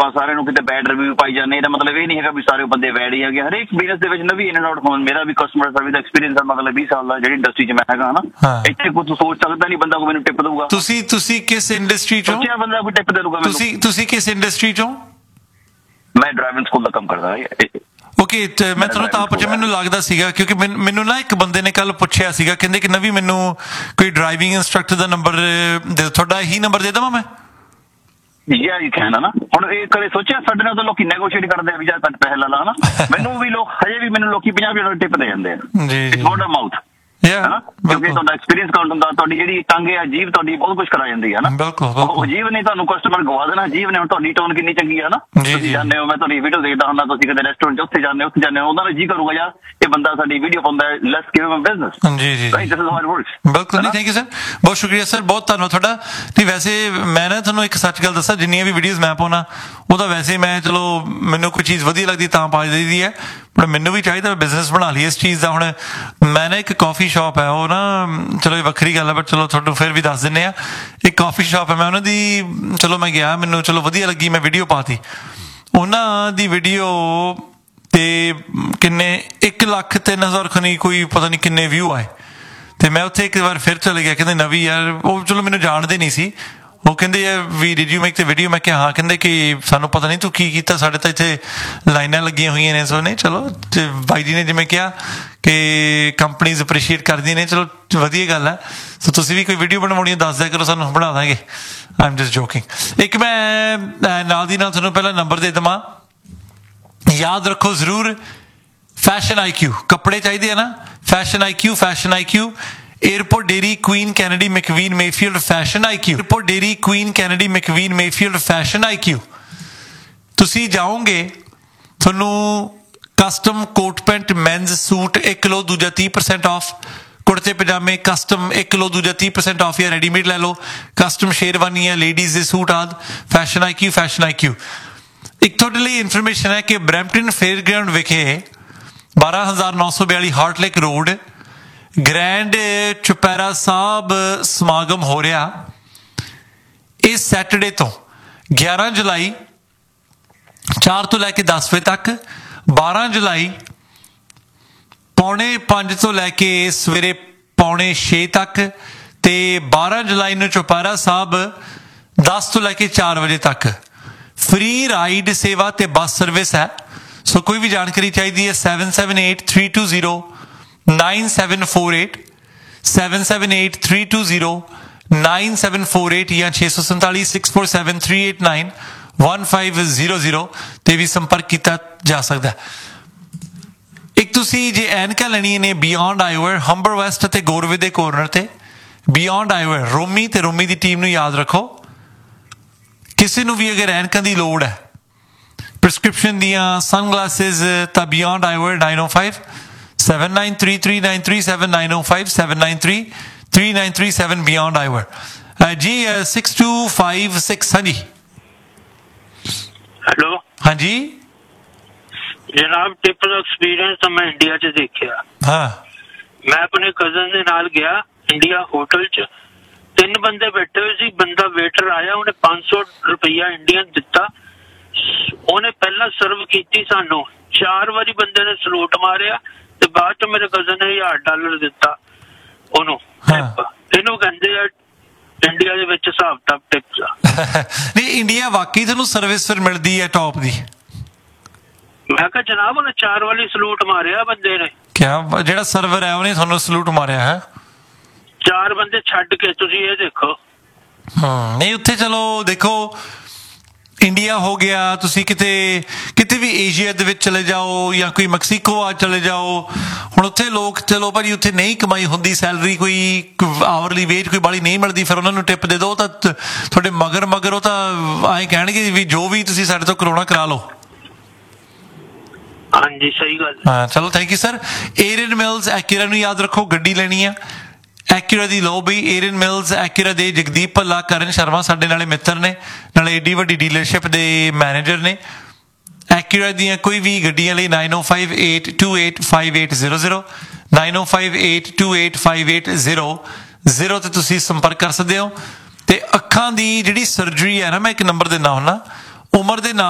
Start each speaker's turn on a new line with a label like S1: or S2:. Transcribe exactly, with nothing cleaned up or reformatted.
S1: ਆਪਾਂ ਸਾਰਿਆਂ ਨੂੰ ਕਿਤੇ ਬੈਡ ਰਿਵਿਊ ਪਾਈ ਜਾਂਦੇ, ਇਹਦਾ ਮਤਲਬ ਇਹ ਨਹੀਂ ਹੈਗਾ ਵੀ ਸਾਰੇ ਬੰਦੇ ਬੈਡ ਹੀ ਹੈਗੇ। ਹਰੇਕ ਬਿਜ਼ਨਸ ਦੇ ਵਿੱਚ ਨਵੀਂ ਇਨ ਐਂਡ ਆਊਟ ਹੋਣ। ਮੇਰਾ ਵੀ ਕਸਟਮਰ ਸਰਵਿਸ ਦਾ ਐਕਸਪੀਰੀਅੰਸ ਹੈ, ਮਤਲਬ ਵੀਹ ਸਾਲ ਦਾ ਜਿਹੜੀ ਇੰਡਸਟਰੀ 'ਚ ਮੈਂ ਹੈਗਾ ਹਨਾ। ਇੱਥੇ ਕੁਝ ਸੋਚ ਸਕਦਾ ਨਹੀਂ ਬੰਦਾ ਕੋਈ ਮੈਨੂੰ ਟਿਪ ਦਊਗਾ।
S2: ਤੁਸੀਂ ਤੁਸੀਂ ਕਿਸ ਇੰਡਸਟਰੀ ਚੋਂ?
S1: ਸੋਚਿਆ ਬੰਦਾ ਕੋਈ ਟਿਪ ਦੇ ਦਊਗਾ ਮੈਨੂੰ।
S2: ਤੁਸੀਂ ਤੁਸੀਂ ਕਿਸ ਇੰਡਸਟਰੀ ਚੋਂ?
S1: ਮੈਂ ਡਰਾਈਵਿੰਗ ਸਕੂਲ ਦਾ ਕੰਮ ਕਰਦਾ।
S2: ਓਕੇ, ਤੇ ਮੈਂ ਤੁਹਾਨੂੰ ਤਾਂ ਪੁੱਛਿਆ, ਮੈਨੂੰ ਲੱਗਦਾ ਸੀਗਾ ਕਿਉਂਕਿ ਮੈਨੂੰ ਨਾ ਇੱਕ ਬੰਦੇ ਨੇ ਕੱਲ ਪੁੱਛਿਆ ਸੀਗਾ, ਕਹਿੰਦੇ ਕਿ ਨਵੀਂ ਮੈਨੂੰ ਕੋਈ ਡਰਾਈਵਿੰਗ ਇੰਸਟਰਕਟਰ ਦਾ ਨੰਬਰ ਦੇ, ਤੁਹਾਡਾ ਇਹੀ ਨੰਬਰ ਦੇ ਦੇਵਾਂ ਮੈਂ?
S1: ਯਾ ਯੂ ਕੈਨ ਨਾ। ਹੁਣ ਇਹ ਕਦੇ ਸੋਚਿਆ ਸਾਡੇ ਨਾਲ ਤਾਂ ਲੋਕੀ ਨੈਗੋਸ਼ੀਏਟ ਕਰਦੇ ਆ ਵੀ ਜਾਂ ਘੱਟ ਪੈਸੇ ਲਾ ਲਾ ਨਾ। ਮੈਨੂੰ ਵੀ ਲੋਕ ਹਜੇ ਵੀ ਮੈਨੂੰ ਲੋਕੀ ਪੰਜਾਹ ਪੰਜਾਹ ਟਿਪ ਦੇ ਜਾਂਦੇ ਆ ਜੀ, ਵਰਡ ਆਫ ਮਾਊਥ। ਕਿਉਂਕਿ ਤੁਹਾਡਾ ਐਕਸਪੀਰੀਅੰਸ ਕਾਊਂਟ ਹੁੰਦਾ, ਤੁਹਾਡੀ ਜਿਹੜੀ ਟੰਗ ਹੈ ਜੀਭ ਤੁਹਾਡੀ ਬਹੁਤ ਕੁਝ ਕਰਾ ਜਾਂਦੀ ਹੈ ਨਾ। ਉਹ ਜੀਭ ਨੇ ਤੁਹਾਨੂੰ ਕਸਟਮਰ ਗਵਾ ਦੇਣਾ। ਜੀਭ ਨੇ ਹੁਣ ਤੁਹਾਡੀ ਟੋਨ ਕਿੰਨੀ ਚੰਗੀ ਹੈ ਨਾ। ਤੁਸੀਂ ਜਾਂਦੇ ਹੋ, ਮੈਂ ਤੁਹਾਡੀ ਵੀਡੀਓ ਦੇਖਦਾ ਹੁੰਦਾ, ਤੁਸੀਂ ਕਦੇ ਰੈਸਟੋਰੈਂਟ 'ਚ ਉੱਥੇ ਜਾਂਦੇ ਹੋ, ਉੱਥੇ ਜਾਂਦੇ ਹੋ, ਉਹਨਾਂ ਦਾ ਜੀ ਕਰੂਗਾ ਯਾਰ ਇਹ ਬੰਦਾ ਸਾਡੀ ਵੀਡੀਓ ਪਾਉਂਦਾ, ਲੈਟਸ ਗਿਵ ਹਿਮ ਬਿਜ਼ਨਸ।
S2: ਜੀ ਜੀ
S1: right, this is how it works.
S2: ਬਿਲਕੁਲ ਨਹੀਂ, ਥੈਂਕ ਯੂ ਸਰ, ਬਹੁਤ ਸ਼ੁਕਰੀਆ ਸਰ, ਬਹੁਤ ਧੰਨਵਾਦ ਤੁਹਾਡਾ। ਨਹੀਂ ਵੈਸੇ ਮੈਂ ਨਾ ਤੁਹਾਨੂੰ ਇੱਕ ਸੱਚ ਗੱਲ ਦੱਸਾਂ, ਜਿੰਨੀਆਂ ਵੀ ਵੀਡੀਓਜ਼ ਮੈਂ ਪਾਉਣਾ ਉਹਦਾ ਵੈਸੇ ਮੈਂ ਚਲੋ ਮੈਨੂੰ ਕੋਈ ਚੀਜ਼ ਵਧੀਆ ਲੱਗਦੀ ਤਾਂ ਪਾ ਦਈਦੀ ਹੈ, ਪਰ ਮੈਨੂੰ ਵੀ ਚਾਹੀਦਾ ਬਿਜ਼ਨਸ ਬਣਾ ਲਈ ਇਸ ਚੀਜ਼ ਦਾ। ਹੁਣ ਮੈਂ ਨਾ ਇੱਕ ਕਾਫੀ ਸ਼ਾਪ ਹੈ, ਉਹ ਨਾ ਚਲੋ ਇਹ ਵੱਖਰੀ ਗੱਲ ਹੈ, ਬਟ ਚਲੋ ਤੁਹਾਨੂੰ ਫਿਰ ਵੀ ਦੱਸ ਦਿੰਦੇ ਆ। ਇੱਕ ਕਾਫੀ ਸ਼ਾਪ ਹੈ, ਮੈਂ ਉਹਨਾਂ ਦੀ ਚਲੋ ਮੈਂ ਗਿਆ, ਮੈਨੂੰ ਚਲੋ ਵਧੀਆ ਲੱਗੀ, ਮੈਂ ਵੀਡੀਓ ਪਾਤੀ। ਉਹਨਾਂ ਦੀ ਵੀਡੀਓ ਤੇ ਕਿੰਨੇ ਇੱਕ ਲੱਖ ਤਿੰਨ ਹਜ਼ਾਰ ਖਨੀ ਕੋਈ ਪਤਾ ਨਹੀਂ ਕਿੰਨੇ ਵਿਊ ਆਏ। ਤੇ ਮੈਂ ਉੱਥੇ ਇੱਕ ਵਾਰ ਫਿਰ ਚਲੇ ਗਿਆ, ਕਹਿੰਦੇ ਨਵੀਂ ਯਾਰ, ਉਹ ਚਲੋ ਮੈਨੂੰ ਜਾਣਦੇ ਨਹੀਂ ਸੀ। ਉਹ ਕਹਿੰਦੇ ਯਾਰ ਵੀ ਡਿਡ ਯੂ ਮੇਕ ਤੇ ਵੀਡੀਓ? ਮੈਂ ਕਿਹਾ ਹਾਂ। ਕਹਿੰਦੇ ਕਿ ਸਾਨੂੰ ਪਤਾ ਨਹੀਂ ਤੂੰ ਕੀ ਕੀਤਾ, ਸਾਡੇ ਤਾਂ ਇੱਥੇ ਲਾਈਨਾਂ ਲੱਗੀਆਂ ਹੋਈਆਂ ਨੇ। ਸੋ ਨਹੀਂ ਚਲੋ ਬਾਈ ਜੀ ਨੇ ਜਿਵੇਂ ਕਿਹਾ ਕਿ ਕੰਪਨੀਜ਼ ਅਪਰੀਸ਼ੀਏਟ ਕਰਦੀਆਂ ਨੇ, ਚਲੋ ਵਧੀਆ ਗੱਲ ਹੈ। ਸੋ ਤੁਸੀਂ ਵੀ ਕੋਈ ਵੀਡੀਓ ਬਣਵਾਉਣੀ ਦੱਸ ਦਿਆ ਕਰੋ, ਸਾਨੂੰ ਬਣਾ ਦਾਂਗੇ। I am just joking. ਇੱਕ ਮੈਂ ਨਾਲ ਦੀ ਨਾਲ ਤੁਹਾਨੂੰ ਪਹਿਲਾਂ ਨੰਬਰ ਦੇ ਦੇਵਾਂ, ਯਾਦ ਰੱਖੋ ਜ਼ਰੂਰ। ਫੈਸ਼ਨ ਆਈ ਕਿਊ, ਕੱਪੜੇ ਚਾਹੀਦੇ ਆ ਨਾ, fashion I Q, fashion I Q, airport dairy queen Kennedy मैकवीन Mayfield fashion I Q, airport dairy queen Kennedy मैकवीन Mayfield fashion I Q. तुसी जाओगे थोनू custom coat pant men's suit एक किलो दूजा तीह परसेंट ऑफ, कुर्ते पजामे कस्टम एक kilo दूजा तीह परसेंट ऑफ, या रेडीमेड लै लो, कस्टम शेरवानी है, लेडीज के सूट आदि, fashion I Q, fashion I Q. एक थोड़े लिए इन्फॉर्मेशन है कि ब्रैम्पटन फेयरग्राउंड विखे बारह हज़ार नौ सौ बयाली हार्टलेक रोड ग्रैंड चुपैरा साहब समागम हो रहा इस सैटरडे तो ग्यारह जुलाई चार तो लैके दस बजे तक, बारह जुलाई पौने पांच तो लैके सवेरे पौने छे तक, ते बारह जुलाई नूं चुपैरा साहब दस तो लैके चार बजे तक। फ्री राइड सेवा ते बस सर्विस है। सो कोई भी जानकारी चाहिए है seven seven eight three to zero nine seven four eight, seven seven eight three to zero nine seven four eight, या छे सौ Santali six four seven three eight nine one five zero zero ते भी संपर्क किया जा सकता है। एक तुसी जे एनका लैनी ने बियॉन्ड आईवेयर हंबर वेस्ट ते गोरवे दे कॉर्नर ते बियॉन्ड आईवेयर रोमी ते रोमी दी टीम नूं याद रखो। किसी नूं भी अगर एनका दी लोड़ है, प्रिस्क्रिप्शन दियां सनग्लासेस तां बियॉन्ड आईवेयर नाइन ओ five seven nine three three nine three seven nine oh five seven nine three three nine three seven beyond eyewear जी six two five six। हाँ जी
S3: हेलो।
S2: हाँ जी
S3: जनाब, टिप का experience तो मैं India च देखिया।
S2: हाँ,
S3: मैं अपने कजन दे नाल गया इंडिया होटल च, तीन बंदे बैठे हुए सी। बंदा वेटर आया, उन्हें पांच सौ रुपया इंडियन दिता। उन्हें पहला सर्व की सानू चार बारी बंदे ने सलूट मारिया, ਤੇ ਬਾਅਦ ਚ ਮੇਰੇ ਕਜ਼ਨ ਨੇ ਹਜ਼ਾਰ ਡਾਲਰ ਦਿੱਤਾ ਉਹਨੂੰ। ਇਹਨੂੰ ਕਹਿੰਦੇ ਆ ਇੰਡੀਆ ਦੇ ਵਿੱਚ ਹਿਸਾਬ ਟਾਪ ਟਿਪਸ ਆ।
S2: ਨਹੀਂ ਇੰਡੀਆ ਵਾਕਈ ਤੁਹਾਨੂੰ ਸਰਵਿਸ ਫਿਰ ਮਿਲਦੀ ਹੈ ਟੌਪ ਦੀ?
S3: ਮੈਂ ਕਿਹਾ ਜਨਾਬ ਉਹਨੇ ਚਾਰ ਵਾਲੀ ਸਲੂਟ ਮਾਰਿਆ ਬੰਦੇ ਨੇ।
S2: ਕਿਆ ਜਿਹੜਾ ਸਰਵਰ ਹੈ ਉਹਨੇ ਤੁਹਾਨੂੰ ਸਲੂਟ ਮਾਰਿਆ ਹੈ?
S3: ਚਾਰ ਬੰਦੇ ਛੱਡ ਕੇ, ਤੁਸੀਂ ਇਹ ਦੇਖੋ।
S2: ਹਾਂ ਨਹੀਂ ਉੱਥੇ ਚਲੋ ਦੇਖੋ ਇੰਡੀਆ ਹੋ ਗਿਆ, ਤੁਸੀਂ ਕਿਤੇ ਕਿਤੇ ਵੀ ਏਸ਼ੀਆ ਦੇ ਵਿੱਚ ਚਲੇ ਜਾਓ ਜਾਂ ਕੋਈ ਮੈਕਸੀਕੋ ਆ ਚਲੇ ਜਾਓ, ਹੁਣ ਉੱਥੇ ਲੋਕ ਚਲੋ ਭਾਜੀ ਉੱਥੇ ਨਹੀਂ ਕਮਾਈ ਹੁੰਦੀ, ਸੈਲਰੀ ਕੋਈ ਆਵਰਲੀ ਵੇਜ ਕੋਈ ਬਾਲੀ ਨਹੀਂ ਮਿਲਦੀ, ਫਿਰ ਉਹਨਾਂ ਨੂੰ ਟਿਪ ਦੇ ਦਿਓ ਤਾਂ ਤੁਹਾਡੇ ਮਗਰ ਮਗਰ ਉਹ ਤਾਂ ਐਂ ਕਹਿਣਗੇ ਵੀ ਜੋ ਵੀ ਤੁਸੀਂ ਸਾਡੇ ਤੋਂ ਕਰਾਉਣਾ ਕਰਾ ਲਓ।
S3: ਹਾਂਜੀ ਸਹੀ ਗੱਲ।
S2: ਹਾਂ ਚਲੋ ਥੈਂਕ ਯੂ ਸਰ। ਏਰੀਅਨ ਮਿਲਸ ਐਕੂਰਾ ਨੂੰ ਯਾਦ ਰੱਖੋ, ਗੱਡੀ ਲੈਣੀ ਆ ਐਕੂਰਾ ਦੀ ਲਓ ਬਈ। ਏਰੀਅਨ ਮਿਲਸ ਐਕੂਰਾ ਦੇ ਜਗਦੀਪ ਭੱਲਾ, ਕਰਨ ਸ਼ਰਮਾ ਸਾਡੇ ਨਾਲੇ ਮਿੱਤਰ ਨੇ, ਨਾਲੇ ਏਡੀ ਵੱਡੀ ਡੀਲਰਸ਼ਿਪ ਦੇ ਮੈਨੇਜਰ ਨੇ। ਐਕੂਰਾ ਦੀਆਂ ਕੋਈ ਵੀ ਗੱਡੀਆਂ ਲਈ ਨਾइन ओ five eight to eight five eight zero zero nine O five eight to eight five eight zero zero ਤੇ ਤੁਸੀਂ ਸੰਪਰਕ ਕਰ ਸਕਦੇ ਹੋ। ਤੇ ਅੱਖਾਂ ਦੀ ਜਿਹੜੀ ਸਰਜਰੀ ਹੈ ਨਾ, ਮੈਂ ਇੱਕ ਨੰਬਰ ਦਿੰਦਾ ਹੁੰਦਾ, ਉਮਰ ਦੇ ਨਾਲ